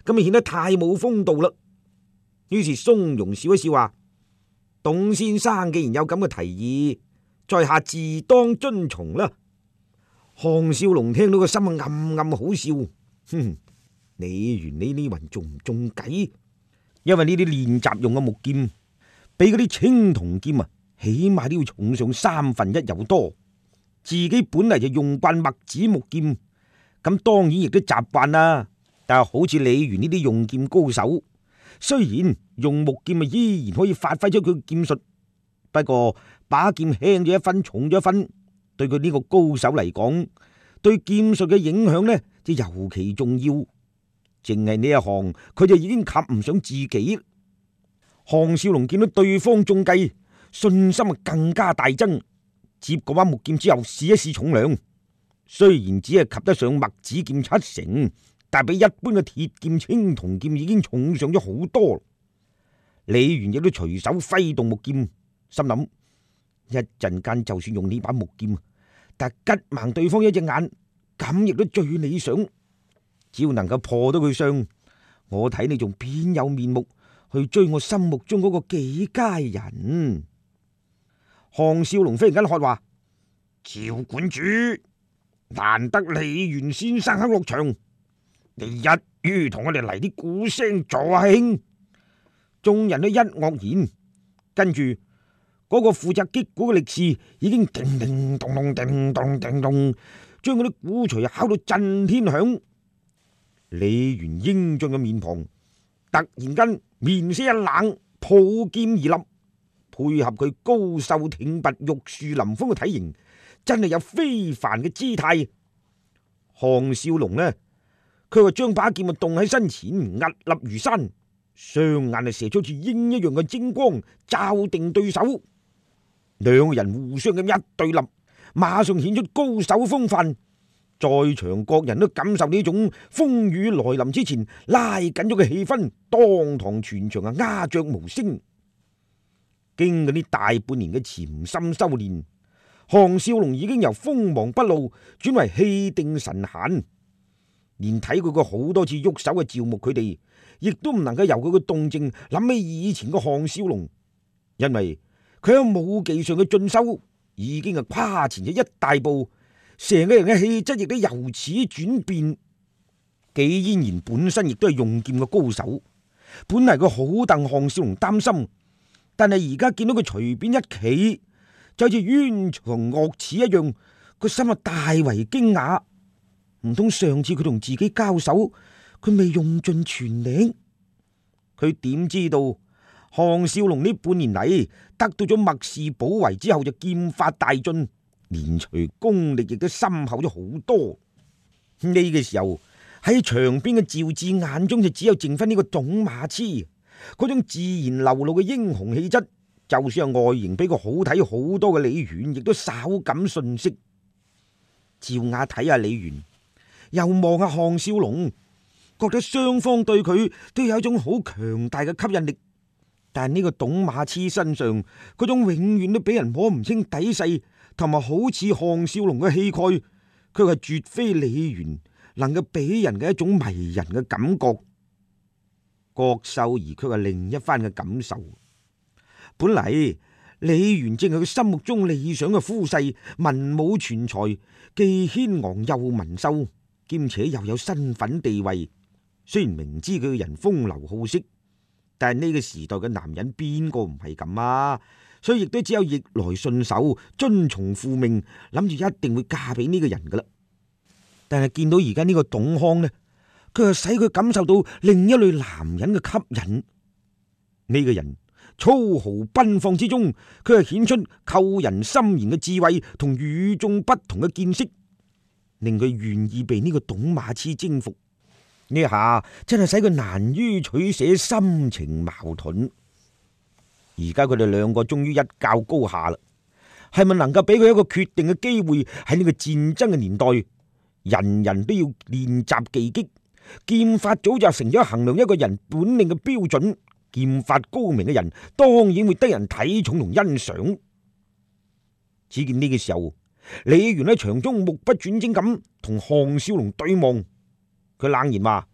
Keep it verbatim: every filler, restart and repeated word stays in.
咁啊顯得太冇風度啦。於是松茸笑一笑話：董先生既然有咁嘅提議，在下自當遵從啦。項少龍聽到個心啊暗暗好笑，哼，李元呢呢云中唔中計？因為呢啲練習用嘅木劍，比嗰啲青銅劍啊，起碼都要重上三分一有多。自己本嚟就用慣墨子木劍，咁當然亦都習慣啦。但係好似李元呢啲用劍高手，雖然用木劍啊依然可以發揮出佢嘅劍術，不過把劍輕咗一分，重咗一分，對佢呢個高手嚟講，對劍術嘅影響呢就尤其重要。淨係呢一行，佢就已經及唔上自己。項少龍見到對方中計，信心啊更加大增。接嗰把木劍之後，試一試重量，雖然只係及得上墨子劍七成，但比一般嘅鐵劍、青銅劍已經重上咗好多。李元亦都隨手揮動木劍，心諗一陣間就算用呢把木劍，但係吉盲對方一隻眼，咁亦都最理想。只要能夠破到佢傷，我睇你仲邊有面目去追我心目中嗰個幾佳人？項少龍忽然間喝話：趙館主，難得李元先生肯落場，你一於同我哋嚟啲鼓聲助下興。眾人都一愕然，跟住嗰個負責擊鼓嘅力士已經叮叮咚咚叮咚叮咚，將嗰啲鼓槌敲到震天響。李元英俊嘅面龐突然間面色一冷，抱劍而立，配合佢高瘦挺拔、玉樹臨風嘅體型，真係有非凡嘅姿態。項少龍呢，佢話將把劍啊凍喺身前，屹立如山，雙眼啊射出似鷹一樣嘅精光，罩定對手。兩個人互相咁一對立，馬上顯出高手風範。在場各人都感受呢種風雨來臨之前拉緊咗嘅氣氛，當堂全場啊鴉雀無聲。經過呢大半年嘅潛心修煉，項少龍已經由鋒芒不露轉為氣定神閒，連睇佢個好多次喐手嘅趙牧佢哋，亦都唔能夠由佢嘅動靜諗起以前嘅項少龍，因為佢喺武技上嘅進修已經係跨前咗一大步。成個人嘅氣質亦都由此轉變。紀嫣然本身亦都係用劍嘅高手，本嚟佢好戥項少龍擔心，但係而家見到佢隨便一企，就好似冤牆惡齒一樣，個心啊大為驚訝。唔通上次佢同自己交手，佢未用盡全力？佢點知道項少龍呢半年嚟得到咗墨氏寶圍之後，就劍法大進，連隨功力亦都深厚咗好多。呢、這個時候喺場邊嘅趙志眼中就只有剩翻呢個董馬痴嗰種自然流露嘅英雄氣質，就算係外形比佢好睇好多嘅李元，亦都稍感遜色。趙雅睇下李元，又望下項少龍，覺得雙方對佢都有一種好強大嘅吸引力。但係呢個董馬痴身上嗰種永遠都俾人摸唔清底細，同埋好似項少龍嘅氣概，佢係絕非李元能夠俾人嘅一種迷人嘅感覺。郭秀儀卻係另一番嘅感受。本嚟李元正係佢心目中理想嘅夫婿，文武全才，既軒昂又文秀，兼且又有身份地位。雖然明知佢嘅人風流好色，但係呢個時代嘅男人邊個唔係咁啊？所以亦都只有逆來順受，遵從父命，諗住一定會嫁俾呢個人噶啦。但係見到而家呢個董康呢，佢又使佢感受到另一類男人嘅吸引。呢個人粗豪奔放之中，佢係顯出扣人心弦嘅智慧同與眾不同嘅見識，令佢願意被呢個董馬痴征服。呢下真係使佢難於取捨，心情矛盾。而家佢哋兩個終於一較高下啦，係咪能夠俾佢一個決定嘅機會？喺呢個戰爭嘅年代，人人都要練習技擊，劍法早就成咗衡量一個人本領嘅標準。劍法高明嘅人，當然會得人睇重同欣賞。只見呢個時候，李元喺場中目不轉睛咁同項少龍對望，佢冷言話：